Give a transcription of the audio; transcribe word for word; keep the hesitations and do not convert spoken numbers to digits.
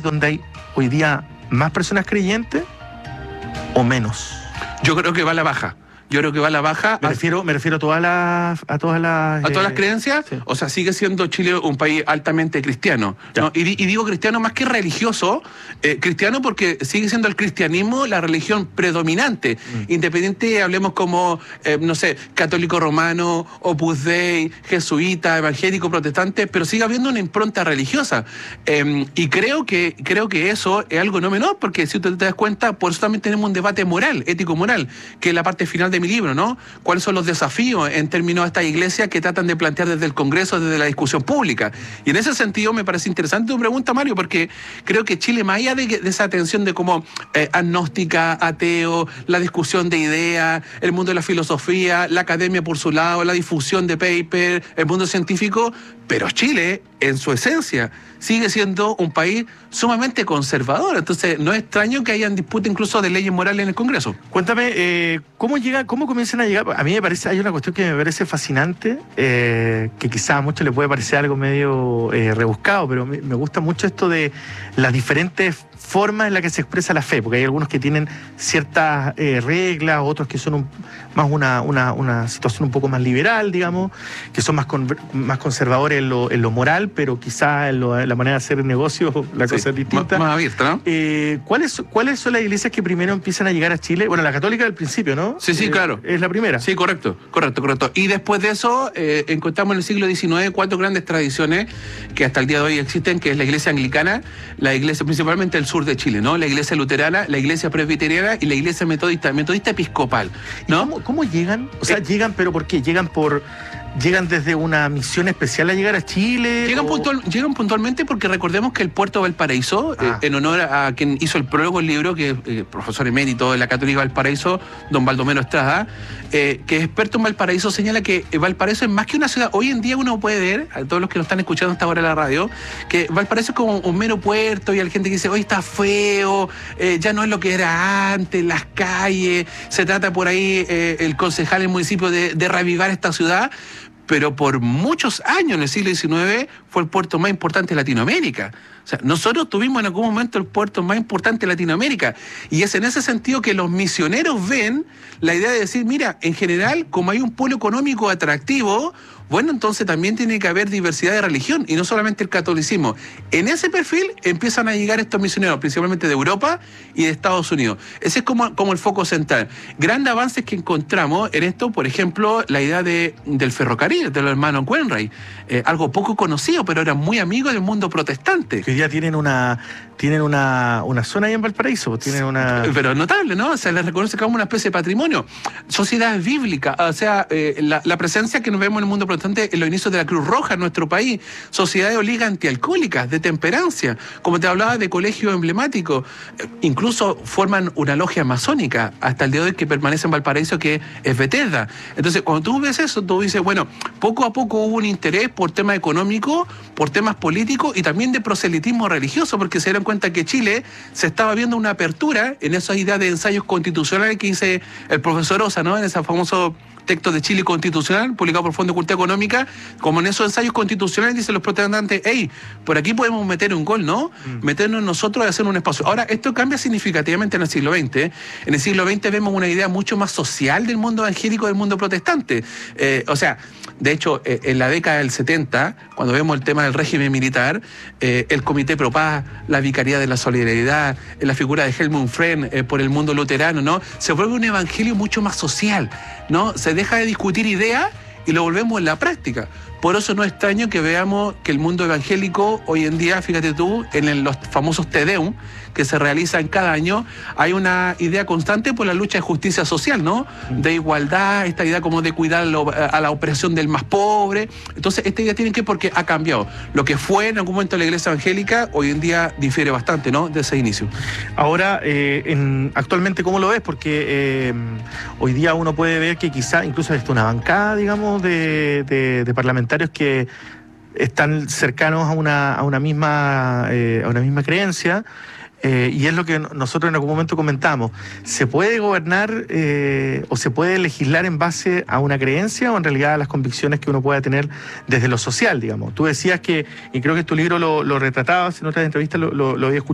donde hay hoy día más personas creyentes o menos? Yo creo que va a la baja. Yo creo que va a la baja. Me refiero, me refiero a todas las... A todas las, ¿A todas las eh, creencias? Sí. O sea, sigue siendo Chile un país altamente cristiano, ¿no? Y, y digo cristiano más que religioso, eh, cristiano porque sigue siendo el cristianismo la religión predominante. Mm. Independiente, hablemos como, eh, no sé, católico romano, Opus Dei, jesuita, evangélico, protestante, pero sigue habiendo una impronta religiosa. Eh, y creo que, creo que eso es algo no menor, porque si tú te das cuenta, por eso también tenemos un debate moral, ético-moral, que es la parte final de mi libro, ¿no? ¿Cuáles son los desafíos en términos de esta iglesia que tratan de plantear desde el Congreso, desde la discusión pública? Y en ese sentido me parece interesante tu pregunta, Mario, porque creo que Chile, más allá de, de esa tensión de como eh, agnóstica, ateo, la discusión de ideas, el mundo de la filosofía, la academia por su lado, la difusión de paper, el mundo científico, pero Chile, en su esencia, sigue siendo un país sumamente conservador. Entonces, no es extraño que hayan disputa incluso de leyes morales en el Congreso. Cuéntame, eh, ¿cómo llega, cómo comienzan a llegar? A mí me parece, hay una cuestión que me parece fascinante, eh, que quizás a muchos les puede parecer algo medio eh, rebuscado, pero me, me gusta mucho esto de las diferentes formas en las que se expresa la fe, porque hay algunos que tienen ciertas eh, reglas, otros que son un, más una, una, una situación un poco más liberal, digamos, que son más, con, más conservadores en lo, en lo moral, pero quizás en, lo, en la manera de hacer negocios la Sí, cosa es distinta. Más, más abierta, ¿no? Eh, ¿cuáles, ¿Cuáles son las iglesias que primero empiezan a llegar a Chile? Bueno, la católica del principio, ¿no? Sí, sí, eh, claro. Es la primera. Sí, correcto, correcto, correcto. Y después de eso, eh, encontramos en el siglo diecinueve cuatro grandes tradiciones que hasta el día de hoy existen, que es la iglesia anglicana, la iglesia principalmente del sur de Chile, ¿no? La iglesia luterana, la iglesia presbiteriana y la iglesia metodista, metodista episcopal, ¿no? ¿Cómo, ¿Cómo llegan? O sea, Eh, llegan, pero ¿por qué? ¿Llegan por... ¿Llegan desde una misión especial a llegar a Chile? Llegan, o... puntual, llegan puntualmente porque recordemos que el puerto de Valparaíso, Ah. eh, en honor a quien hizo el prólogo del libro, que es eh, profesor emérito de la Católica Valparaíso, don Baldomero Estrada, eh, que es experto en Valparaíso, señala que Valparaíso es más que una ciudad. Hoy en día uno puede ver, a todos los que nos están escuchando hasta ahora en la radio, que Valparaíso es como un mero puerto y hay gente que dice, hoy está feo, eh, ya no es lo que era antes, las calles, se trata por ahí eh, el concejal del municipio de, de reavivar esta ciudad. Pero por muchos años en el siglo diecinueve fue el puerto más importante de Latinoamérica. O sea, nosotros tuvimos en algún momento el puerto más importante de Latinoamérica. Y es en ese sentido que los misioneros ven la idea de decir, mira, en general, como hay un polo económico atractivo, bueno, entonces también tiene que haber diversidad de religión y no solamente el catolicismo. En ese perfil empiezan a llegar estos misioneros, principalmente de Europa y de Estados Unidos. Ese es como, como el foco central. Grandes avances que encontramos en esto, por ejemplo, la idea de, del ferrocarril, de los hermanos Wainwright. Eh, algo poco conocido, pero eran muy amigos del mundo protestante. Que hoy día tienen una tienen una, una zona ahí en Valparaíso, tienen una... Pero notable, ¿no? O sea, les reconoce como una especie de patrimonio. Sociedades bíblicas, o sea, eh, la, la presencia que nos vemos en el mundo protestante en los inicios de la Cruz Roja en nuestro país, sociedades o ligas antialcohólicas, de temperancia, como te hablaba de colegios emblemáticos, eh, incluso forman una logia masónica hasta el día de hoy que permanece en Valparaíso, que es Bethesda. Entonces, cuando tú ves eso, tú dices, bueno, poco a poco hubo un interés por temas económicos, por temas políticos y también de proselitismo religioso, porque se dieron cuenta que Chile se estaba viendo una apertura en esas ideas de ensayos constitucionales que dice el profesor Osa, ¿no? En ese famoso texto de Chile constitucional, publicado por Fondo de Cultura Económica, como en esos ensayos constitucionales dicen los protestantes, hey, por aquí podemos meter un gol, ¿no? Mm. Meternos nosotros y hacer un espacio. Ahora, esto cambia significativamente en el siglo veinte. En el siglo veinte vemos una idea mucho más social del mundo evangélico, del mundo protestante. Eh, o sea, de hecho, eh, en la década del setenta, cuando vemos el tema del régimen militar, eh, el Comité Pro Paz, la Vicaría de la Solidaridad, eh, la figura de Helmut Fren eh, por el mundo luterano, ¿no? Se vuelve un evangelio mucho más social, ¿no? Se deja de discutir ideas y lo volvemos en la práctica. Por eso no es extraño que veamos que el mundo evangélico hoy en día, fíjate tú, en el, los famosos Te Deum, que se realizan cada año, hay una idea constante por la lucha de justicia social, ¿no? De igualdad, esta idea como de cuidar lo, a la opresión del más pobre. Entonces, esta idea tiene que porque ha cambiado. Lo que fue en algún momento la iglesia evangélica, hoy en día difiere bastante, ¿no? De ese inicio. Ahora, eh, en, actualmente, ¿cómo lo ves? Porque eh, hoy día uno puede ver que quizá incluso hay una bancada, digamos, de, de, de parlamentarios que están cercanos a una, a una misma, eh, a una misma creencia. Eh, y es lo que nosotros en algún momento comentamos. ¿Se puede gobernar eh, o se puede legislar en base a una creencia o en realidad a las convicciones que uno pueda tener desde lo social, digamos? Tú decías que, y creo que tu libro lo, lo retratabas, en otras entrevistas lo, lo, lo había escuchado,